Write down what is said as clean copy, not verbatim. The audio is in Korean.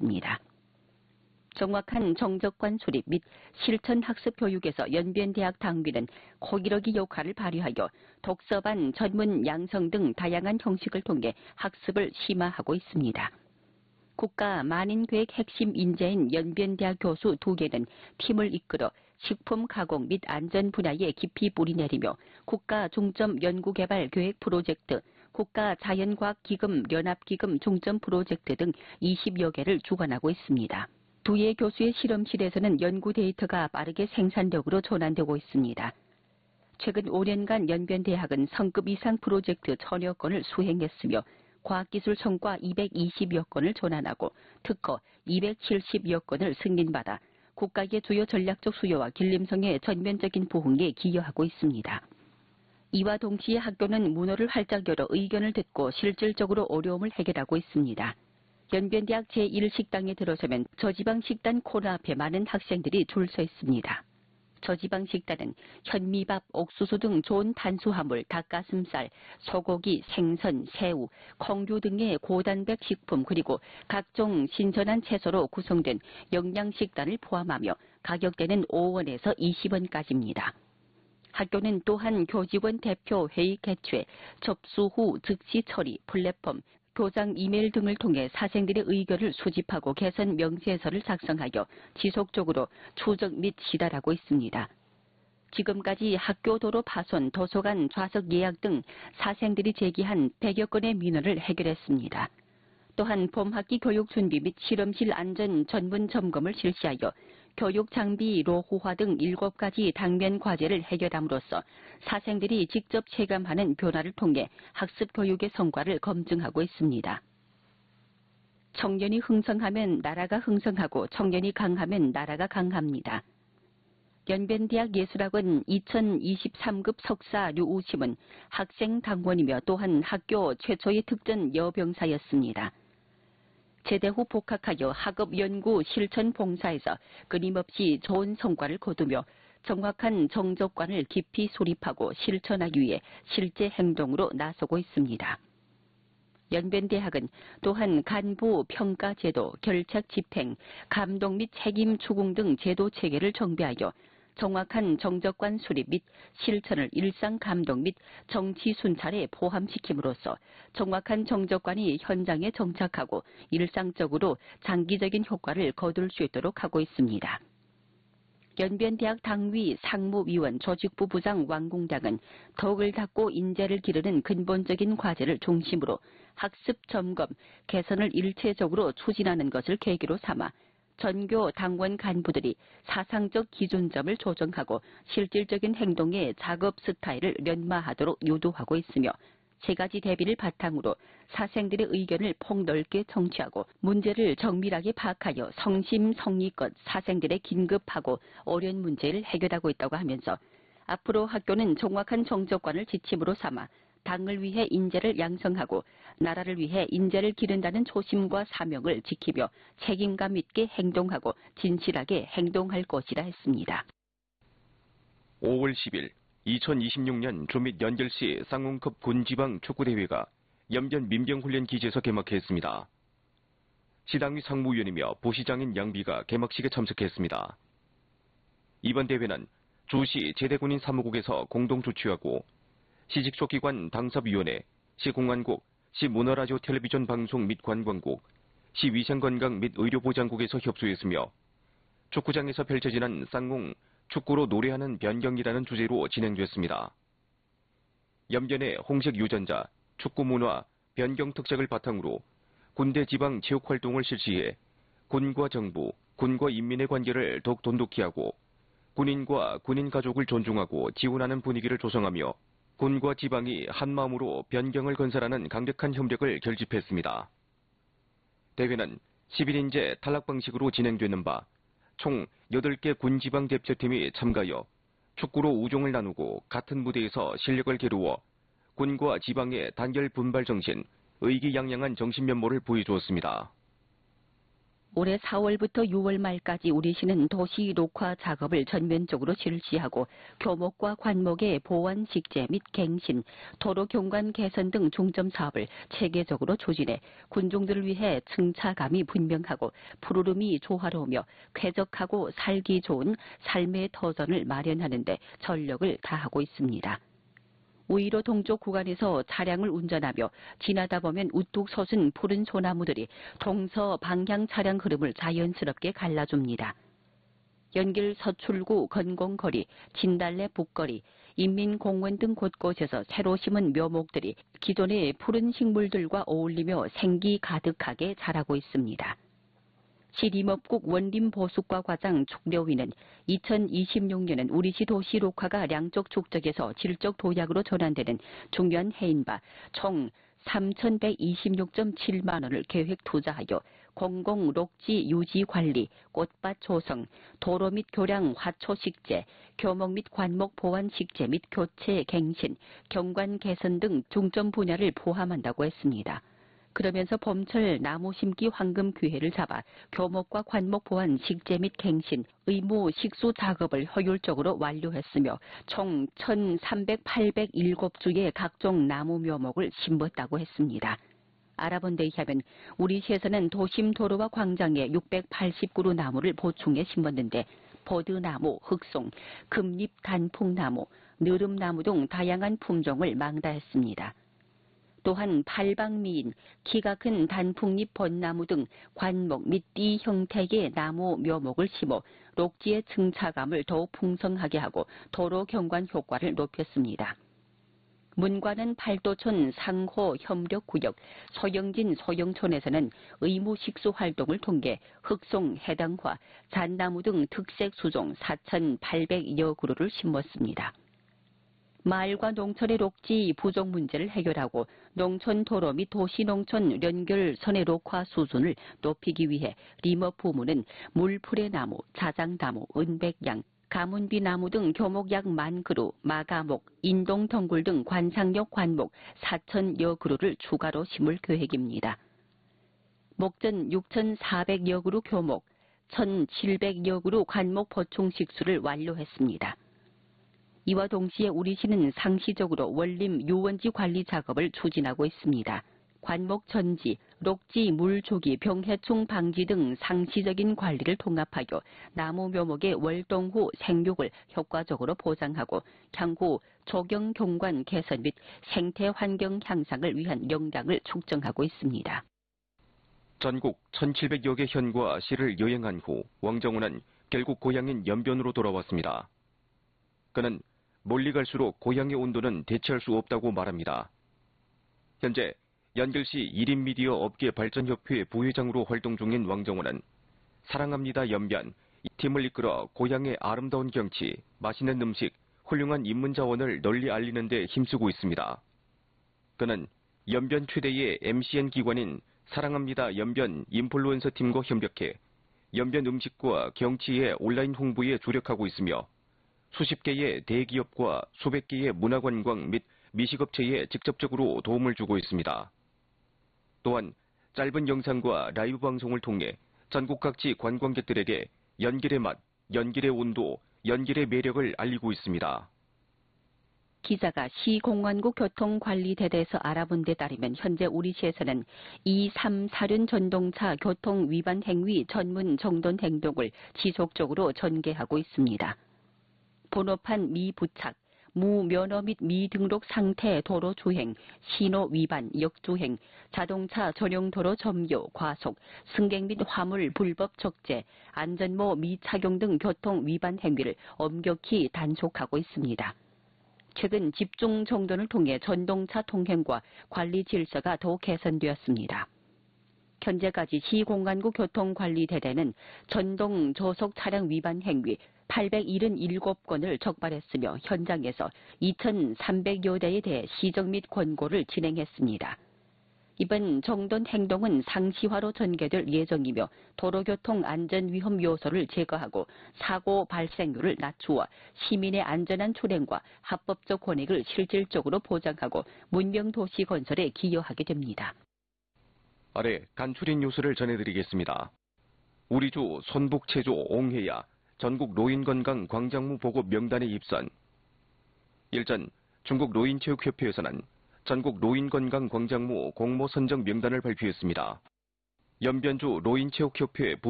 있습니다. 정확한 정적관 수립 및 실천학습 교육에서 연변대학 당위는 고기러기 역할을 발휘하여 독서반, 전문 양성 등 다양한 형식을 통해 학습을 심화하고 있습니다. 국가 만인계획 핵심 인재인 연변대학 교수 2개는 팀을 이끌어 식품 가공 및 안전 분야에 깊이 뿌리내리며 국가 중점 연구개발 계획 프로젝트, 국가 자연과학기금 연합기금 중점 프로젝트 등 20여 개를 주관하고 있습니다. 2의 교수의 실험실에서는 연구 데이터가 빠르게 생산력으로 전환되고 있습니다. 최근 5년간 연변대학은 성급 이상 프로젝트 1000여 건을 수행했으며 과학기술 성과 220여 건을 전환하고 특허 270여 건을 승인받아 국가의 주요 전략적 수요와 길림성의 전면적인 부흥에 기여하고 있습니다. 이와 동시에 학교는 문호를 활짝 열어 의견을 듣고 실질적으로 어려움을 해결하고 있습니다. 연변대학 제1식당에 들어서면 저지방 식단 코너 앞에 많은 학생들이 줄 서 있습니다. 저지방 식단은 현미밥, 옥수수 등 좋은 탄수화물, 닭가슴살, 소고기, 생선, 새우, 콩류 등의 고단백 식품 그리고 각종 신선한 채소로 구성된 영양식단을 포함하며 가격대는 5원에서 20원까지입니다. 학교는 또한 교직원 대표 회의 개최, 접수 후 즉시 처리, 플랫폼, 교장 이메일 등을 통해 사생들의 의견을 수집하고 개선 명세서를 작성하여 지속적으로 추적 및 시달하고 있습니다. 지금까지 학교 도로 파손, 도서관 좌석 예약 등 사생들이 제기한 100여 건의 민원을 해결했습니다. 또한 봄학기 교육 준비 및 실험실 안전 전문 점검을 실시하여 교육 장비 로후화 등 7가지 당면 과제를 해결함으로써 사생들이 직접 체감하는 변화를 통해 학습 교육의 성과를 검증하고 있습니다. 청년이 흥성하면 나라가 흥성하고 청년이 강하면 나라가 강합니다. 연변대학 예술학원 2023급 석사 류우심은 학생 당원이며 또한 학교 최초의 특전 여병사였습니다. 제대 후 복학하여 학업 연구 실천 봉사에서 끊임없이 좋은 성과를 거두며 정확한 정적관을 깊이 수립하고 실천하기 위해 실제 행동으로 나서고 있습니다. 연변대학은 또한 간부 평가 제도, 결책 집행, 감독 및 책임 추궁 등 제도 체계를 정비하여 정확한 정적관 수립 및 실천을 일상 감독 및 정치 순찰에 포함시킴으로써 정확한 정적관이 현장에 정착하고 일상적으로 장기적인 효과를 거둘 수 있도록 하고 있습니다. 연변대학 당위 상무위원 조직부 부장 왕공당은 덕을 닦고 인재를 기르는 근본적인 과제를 중심으로 학습 점검, 개선을 일체적으로 추진하는 것을 계기로 삼아 전교 당원 간부들이 사상적 기준점을 조정하고 실질적인 행동의 작업 스타일을 연마하도록 유도하고 있으며 3가지 대비를 바탕으로 사생들의 의견을 폭넓게 청취하고 문제를 정밀하게 파악하여 성심성의껏 사생들의 긴급하고 어려운 문제를 해결하고 있다고 하면서 앞으로 학교는 정확한 정적관을 지침으로 삼아 당을 위해 인재를 양성하고 나라를 위해 인재를 기른다는 초심과 사명을 지키며 책임감 있게 행동하고 진실하게 행동할 것이라 했습니다. 5월 10일 2026년 조및 연결시 쌍용급 군지방 축구대회가 연변 민병훈련기지에서 개막했습니다. 시당위 상무위원이며 부시장인 양비가 개막식에 참석했습니다. 이번 대회는 주시 제대군인 사무국에서 공동 주최하고 시직초기관 당섭위원회, 시공안국, 시문화라디오 텔레비전 방송 및 관광국, 시위생건강 및 의료보장국에서 협조했으며 축구장에서 펼쳐지는 쌍용 축구로 노래하는 변경이라는 주제로 진행됐습니다. 연변의 홍색 유전자, 축구문화, 변경 특색을 바탕으로 군대 지방 체육활동을 실시해 군과 정부, 군과 인민의 관계를 더욱 돈독히 하고 군인과 군인 가족을 존중하고 지원하는 분위기를 조성하며 군과 지방이 한마음으로 변경을 건설하는 강력한 협력을 결집했습니다. 대회는 11인제 탈락 방식으로 진행되는 바 총 8개 군지방 대표팀이 참가하여 축구로 우정을 나누고 같은 무대에서 실력을 기르어 군과 지방의 단결 분발 정신, 의기양양한 정신 면모를 보여주었습니다. 올해 4월부터 6월 말까지 우리시는 도시 녹화 작업을 전면적으로 실시하고 교목과 관목의 보완 식재 및 갱신, 도로 경관 개선 등 중점 사업을 체계적으로 추진해 군중들을 위해 승차감이 분명하고 푸르름이 조화로우며 쾌적하고 살기 좋은 삶의 터전을 마련하는 데 전력을 다하고 있습니다. 우이로 동쪽 구간에서 차량을 운전하며 지나다 보면 우뚝 솟은 푸른 소나무들이 동서 방향 차량 흐름을 자연스럽게 갈라줍니다. 연길 서출구 건공거리, 진달래 북거리, 인민공원 등 곳곳에서 새로 심은 묘목들이 기존의 푸른 식물들과 어울리며 생기 가득하게 자라고 있습니다. 시림업국 원림보수과 과장 축려위는 2026년은 우리시 도시 녹화가 양적 축적에서 질적 도약으로 전환되는 중요한 해인 바 총 3,126.7만 원을 계획 투자하여 공공 녹지 유지 관리, 꽃밭 조성, 도로 및 교량 화초 식재, 교목 및 관목 보완 식재 및 교체 갱신, 경관 개선 등 중점 분야를 포함한다고 했습니다. 그러면서 봄철 나무 심기 황금 기회를 잡아 교목과 관목 보완 식재 및 갱신, 의무 식수 작업을 효율적으로 완료했으며 총 1,307주의 각종 나무 묘목을 심었다고 했습니다. 알아본 데 의하면 우리시에서는 도심 도로와 광장에 680그루 나무를 보충해 심었는데 버드나무, 흑송, 금잎 단풍나무, 느릅나무 등 다양한 품종을 망다했습니다. 또한 팔방미인, 키가 큰 단풍잎 벚나무 등 관목 및 띠 형태의 나무 묘목을 심어 녹지의 승차감을 더욱 풍성하게 하고 도로 경관 효과를 높였습니다. 문과는 팔도촌 상호 협력구역, 소영진 소영촌에서는 의무 식수 활동을 통해 흑송, 해당화, 잣나무 등 특색 수종 4,800여 그루를 심었습니다. 마을과 농촌의 녹지 부족 문제를 해결하고 농촌 도로 및 도시농촌 연결선의 녹화 수준을 높이기 위해 림업 부문은 물풀의 나무, 자장나무, 은백양, 가문비나무 등 교목 약 10,000그루, 마가목, 인동덩굴 등 관상용 관목 4,000여 그루를 추가로 심을 계획입니다. 목전 6,400여 그루 교목, 1,700여 그루 관목 보충 식수를 완료했습니다. 이와 동시에 우리시는 상시적으로 원림 유원지 관리 작업을 추진하고 있습니다. 관목 전지, 녹지 물조기, 병해충 방지 등 상시적인 관리를 통합하여 나무 묘목의 월동 후 생육을 효과적으로 보장하고 향후 조경 경관 개선 및 생태 환경 향상을 위한 역량을 축적하고 있습니다. 전국 1,700여 개 현과 시를 여행한 후 왕정우는 결국 고향인 연변으로 돌아왔습니다. 그는 멀리 갈수록 고향의 온도는 대체할 수 없다고 말합니다. 현재 연결시 1인 미디어 업계 발전협회 부회장으로 활동 중인 왕정우는 사랑합니다 연변, 이 팀을 이끌어 고향의 아름다운 경치, 맛있는 음식, 훌륭한 인문 자원을 널리 알리는 데 힘쓰고 있습니다. 그는 연변 최대의 MCN 기관인 사랑합니다 연변 인플루언서 팀과 협력해 연변 음식과 경치의 온라인 홍보에 주력하고 있으며 수십 개의 대기업과 수백 개의 문화관광 및 미식업체에 직접적으로 도움을 주고 있습니다. 또한 짧은 영상과 라이브 방송을 통해 전국 각지 관광객들에게 연길의 맛, 연길의 온도, 연길의 매력을 알리고 있습니다. 기자가 시공안국 교통관리대대에서 알아본 데 따르면 현재 우리시에서는 2, 3, 4륜 전동차 교통 위반 행위 전문 정돈 행동을 지속적으로 전개하고 있습니다. 번호판 미부착, 무면허 및 미등록 상태 도로 주행, 신호 위반, 역주행, 자동차 전용 도로 점유, 과속, 승객 및 화물 불법 적재, 안전모 미착용 등 교통 위반 행위를 엄격히 단속하고 있습니다. 최근 집중 정돈을 통해 전동차 통행과 관리 질서가 더욱 개선되었습니다. 현재까지 시공안국 교통관리대대는 전동 저속 차량 위반 행위 877건을 적발했으며 현장에서 2,300여 대에 대해 시정 및 권고를 진행했습니다. 이번 정돈 행동은 상시화로 전개될 예정이며 도로교통 안전위험 요소를 제거하고 사고 발생률을 낮추어 시민의 안전한 출행과 합법적 권익을 실질적으로 보장하고 문명도시 건설에 기여하게 됩니다. 아래 간추린 뉴스를 전해드리겠습니다. 우리주 손북체조 옹혜야 전국 노인건강 광장무 보고 명단에 입선. 일전 중국 노인체육협회에서는 전국 노인건강 광장무 공모 선정 명단을 발표했습니다. 연변주 노인체육협회